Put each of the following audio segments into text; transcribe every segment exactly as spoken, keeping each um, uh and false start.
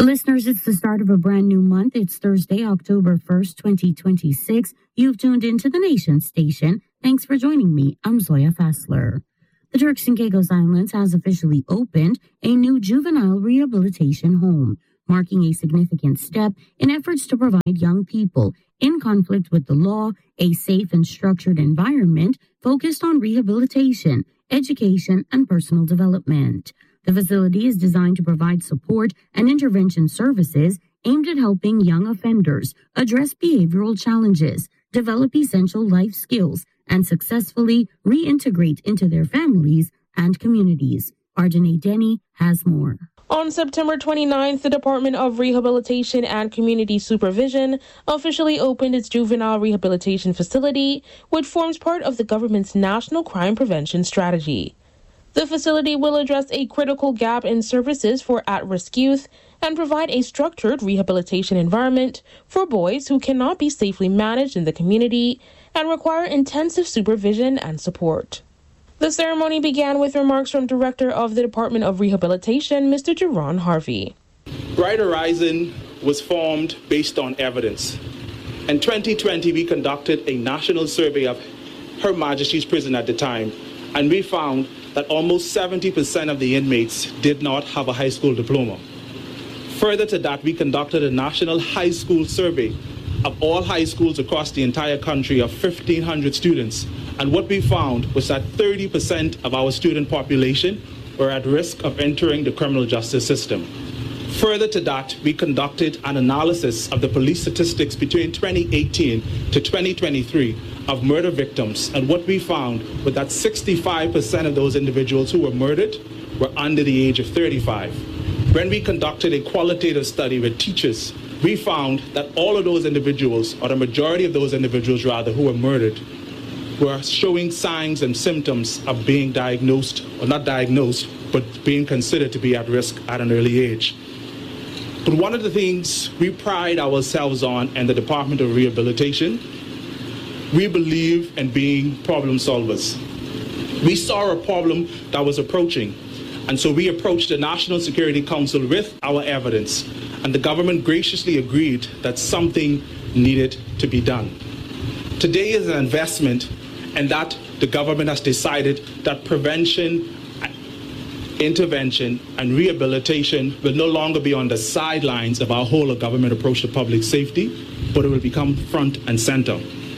Listeners, it's the start of a brand new month. It's Thursday, October first, twenty twenty-six. You've tuned into the Nation Station. Thanks for joining me. I'm Zoya Fassler. The Turks and Caicos Islands has officially opened a new juvenile rehabilitation home, marking a significant step in efforts to provide young people in conflict with the law a safe and structured environment focused on rehabilitation, education, and personal development. The facility is designed to provide support and intervention services aimed at helping young offenders address behavioral challenges, develop essential life skills, and successfully reintegrate into their families and communities. Ardenae Denny has more. On September twenty-ninth, the Department of Rehabilitation and Community Supervision officially opened its juvenile rehabilitation facility, which forms part of the government's National Crime Prevention Strategy. The facility will address a critical gap in services for at-risk youth and provide a structured rehabilitation environment for boys who cannot be safely managed in the community and require intensive supervision and support. The ceremony began with remarks from Director of the Department of Rehabilitation, Mister Jerron Harvey. Bright Horizon was formed based on evidence. In twenty twenty, we conducted a national survey of Her Majesty's Prison at the time, and we found that almost seventy percent of the inmates did not have a high school diploma. Further to that, we conducted a national high school survey of all high schools across the entire country of fifteen hundred students. And what we found was that thirty percent of our student population were at risk of entering the criminal justice system. Further to that, we conducted an analysis of the police statistics between twenty eighteen to twenty twenty-three of murder victims. And what we found was that sixty-five percent of those individuals who were murdered were under the age of thirty-five. When we conducted a qualitative study with teachers, we found that all of those individuals, or the majority of those individuals rather, who were murdered, were showing signs and symptoms of being diagnosed, or not diagnosed, but being considered to be at risk at an early age. But one of the things we pride ourselves on in the Department of Rehabilitation, we believe in being problem solvers. We saw a problem that was approaching, and so we approached the National Security Council with our evidence, and the government graciously agreed that something needed to be done. Today is an investment, and that the government has decided that prevention, intervention, and rehabilitation will no longer be on the sidelines of our whole of government approach to public safety, but it will become front and center.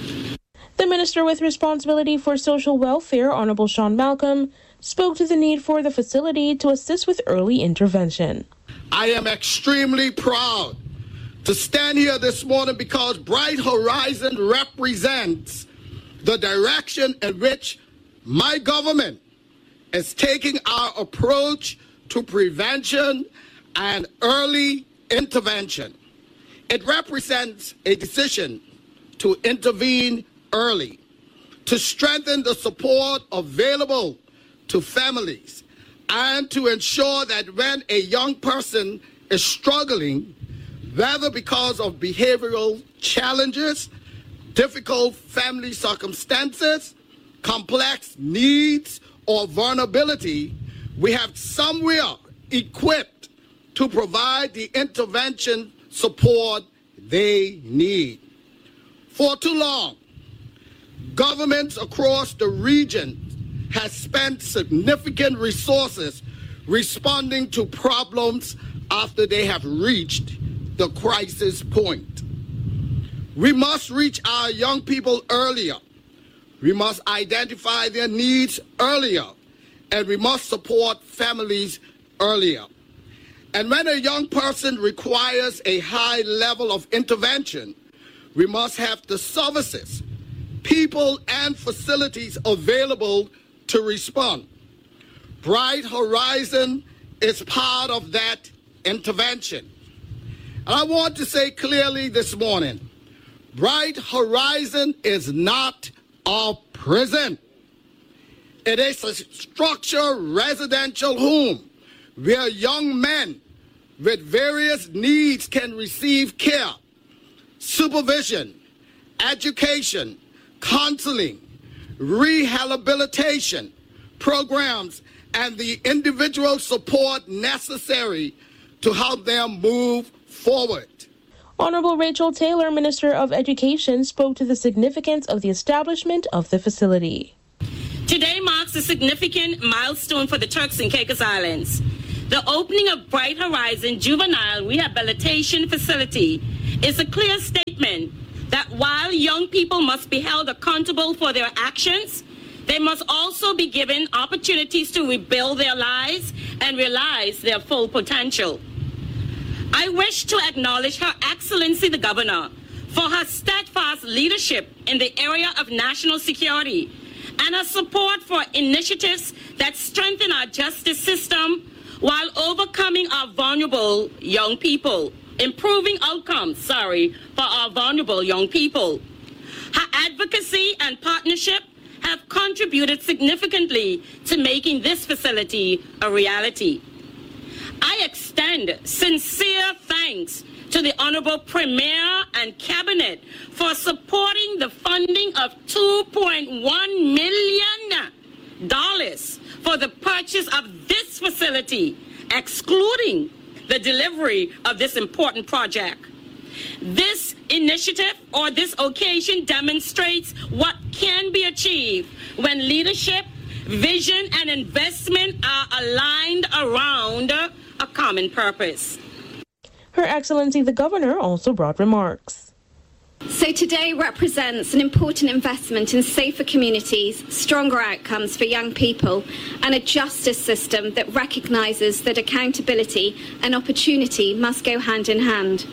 The Minister with responsibility for social welfare, Honorable Sean Malcolm, spoke to the need for the facility to assist with early intervention. I am extremely proud to stand here this morning because Bright Horizon represents the direction in which my government is taking our approach to prevention and early intervention. It represents a decision to intervene early, to strengthen the support available to families, and to ensure that when a young person is struggling, whether because of behavioral challenges, difficult family circumstances, complex needs, or vulnerability, we have somewhere equipped to provide the intervention support they need. For too long, governments across the region has spent significant resources responding to problems after they have reached the crisis point. We must reach our young people earlier. We must identify their needs earlier, and we must support families earlier. And when a young person requires a high level of intervention, we must have the services, people, and facilities available to respond. Bright Horizon is part of that intervention. And I want to say clearly this morning, Bright Horizon is not a prison. It is a structured residential home where young men with various needs can receive care, supervision, education, counseling, rehabilitation programs, and the individual support necessary to help them move forward. Honorable Rachel Taylor, Minister of Education, spoke to the significance of the establishment of the facility. Today marks a significant milestone for the Turks and Caicos Islands. The opening of Bright Horizon Juvenile Rehabilitation Facility is a clear statement that while young people must be held accountable for their actions, they must also be given opportunities to rebuild their lives and realize their full potential. I wish to acknowledge Her Excellency the Governor for her steadfast leadership in the area of national security and her support for initiatives that strengthen our justice system while overcoming our vulnerable young people, improving outcomes, sorry, for our vulnerable young people. Her advocacy and partnership have contributed significantly to making this facility a reality. I extend sincere thanks to the Honorable Premier and Cabinet for supporting the funding of two point one million dollars for the purchase of this facility, excluding the delivery of this important project. This initiative or this occasion demonstrates what can be achieved when leadership, vision, and investment are aligned around a common purpose. Her Excellency the Governor also brought remarks. So today represents an important investment in safer communities, stronger outcomes for young people, and a justice system that recognises that accountability and opportunity must go hand in hand.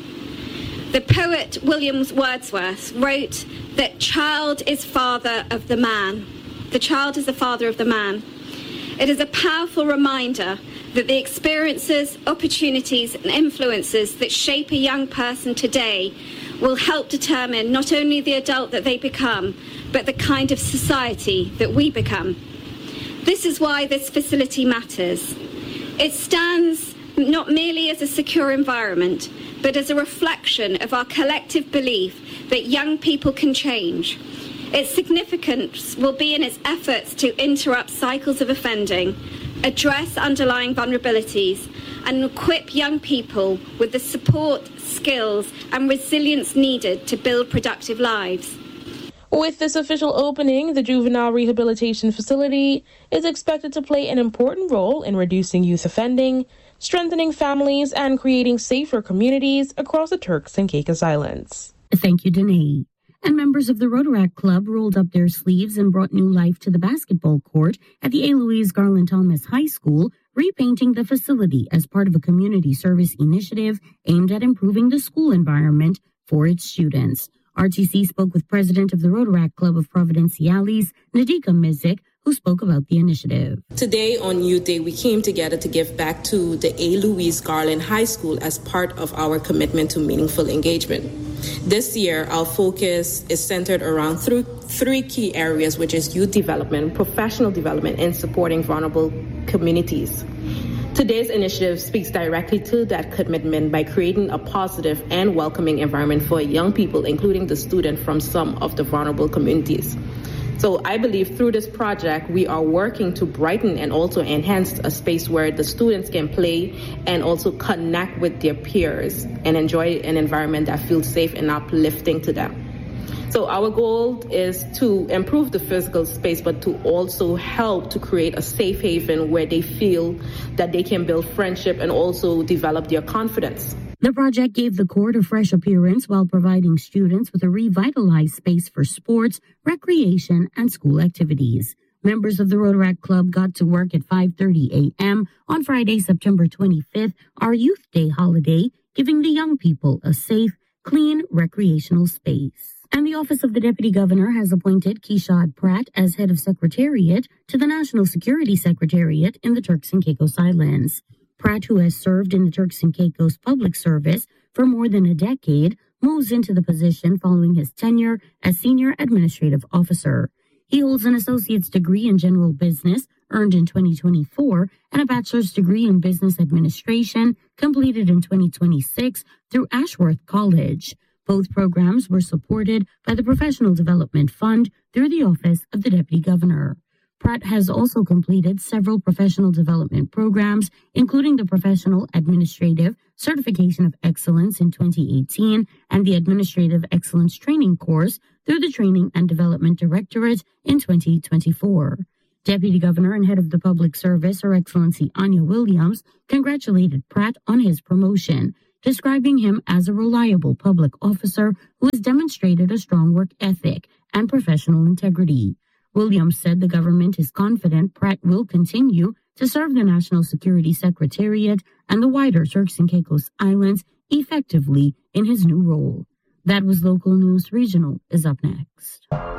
The poet William Wordsworth wrote that child is father of the man. The child is the father of the man. It is a powerful reminder that the experiences, opportunities, and influences that shape a young person today will help determine not only the adult that they become, but the kind of society that we become. This is why this facility matters. It stands not merely as a secure environment, but as a reflection of our collective belief that young people can change. Its significance will be in its efforts to interrupt cycles of offending, address underlying vulnerabilities, and equip young people with the support, skills, and resilience needed to build productive lives. With this official opening, the Juvenile Rehabilitation Facility is expected to play an important role in reducing youth offending, strengthening families, and creating safer communities across the Turks and Caicos Islands. Thank you, Danae. And members of the Rotaract Club rolled up their sleeves and brought new life to the basketball court at the A. Louise Garland Thomas High School, repainting the facility as part of a community service initiative aimed at improving the school environment for its students. R T C spoke with President of the Rotaract Club of Providenciales, Nadika Mizik, who spoke about the initiative. Today on Youth Day, we came together to give back to the A. Louise Garland High School as part of our commitment to meaningful engagement. This year, our focus is centered around th- three key areas, which is youth development, professional development, and supporting vulnerable communities. Today's initiative speaks directly to that commitment by creating a positive and welcoming environment for young people, including the students from some of the vulnerable communities. So I believe through this project, we are working to brighten and also enhance a space where the students can play and also connect with their peers and enjoy an environment that feels safe and uplifting to them. So our goal is to improve the physical space, but to also help to create a safe haven where they feel that they can build friendship and also develop their confidence. The project gave the court a fresh appearance while providing students with a revitalized space for sports, recreation, and school activities. Members of the Rotaract Club got to work at five thirty a.m. on Friday, September twenty-fifth, our Youth Day holiday, giving the young people a safe, clean, recreational space. And the Office of the Deputy Governor has appointed Keshad Pratt as head of Secretariat to the National Security Secretariat in the Turks and Caicos Islands. Pratt, who has served in the Turks and Caicos Public Service for more than a decade, moves into the position following his tenure as Senior Administrative Officer. He holds an associate's degree in general business, earned in twenty twenty-four, and a bachelor's degree in business administration, completed in twenty twenty-six through Ashworth College. Both programs were supported by the Professional Development Fund through the Office of the Deputy Governor. Pratt has also completed several professional development programs, including the Professional Administrative Certification of Excellence in twenty eighteen and the Administrative Excellence Training Course through the Training and Development Directorate in twenty twenty-four. Deputy Governor and Head of the Public Service, Her Excellency Anya Williams, congratulated Pratt on his promotion, describing him as a reliable public officer who has demonstrated a strong work ethic and professional integrity. Williams said the government is confident Pratt will continue to serve the National Security Secretariat and the wider Turks and Caicos Islands effectively in his new role. That was Local News. Regional is up next.